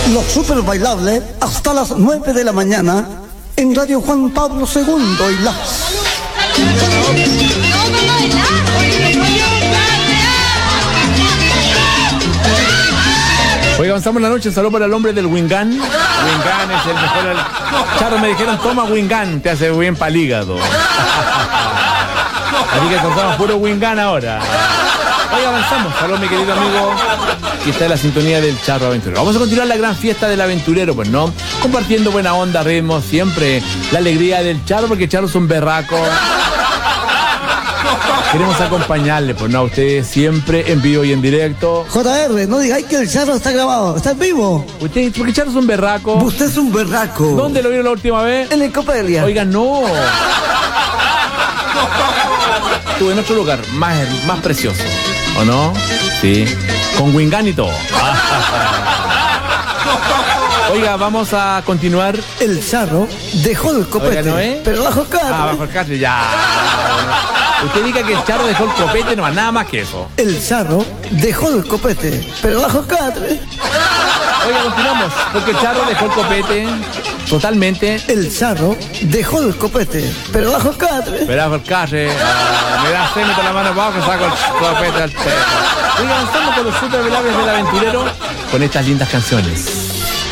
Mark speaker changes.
Speaker 1: Los super bailables hasta las 9 de la mañana en Radio Juan Pablo II y la...
Speaker 2: Oiga, avanzamos la noche. Saludos para el hombre del Wingan. Wingan es el mejor. Charo, me dijeron, toma Wingan, te hace bien para el hígado. Así que contamos puro Wingan ahora. Oiga, avanzamos. Saludos, mi querido amigo. Aquí está la sintonía del Charro Aventurero. Vamos a continuar la gran fiesta del aventurero, pues, ¿no? Compartiendo buena onda, ritmo, siempre la alegría del Charro, porque Charro es un berraco. Queremos acompañarle, pues no, a ustedes siempre en vivo y en directo.
Speaker 1: JR, no digáis que el Charro está grabado, está en vivo.
Speaker 2: Usted, porque Charro es un berraco.
Speaker 1: Usted es un berraco.
Speaker 2: ¿Dónde lo vieron la última vez?
Speaker 1: En el Copelia.
Speaker 2: Oiga, no. Estuve en otro lugar, más precioso, ¿o no? Sí. Con Wingan y todo. Oiga, vamos a continuar.
Speaker 1: El Charro dejó el copete.
Speaker 2: Oiga, ¿no es?
Speaker 1: Pero bajo el catre.
Speaker 2: Bajo el catre, ya. Usted diga que el Charro dejó el copete, no, nada más que eso.
Speaker 1: El Charro dejó el copete, pero bajo el catre.
Speaker 2: Oiga, continuamos, porque el Charro dejó el copete totalmente.
Speaker 1: El Charro dejó el copete, pero bajo el catre.
Speaker 2: Pero bajo el catre, me da se meto la mano abajo y saco el copete al techo. Oiga, avanzamos con los super velables del aventurero con estas lindas canciones.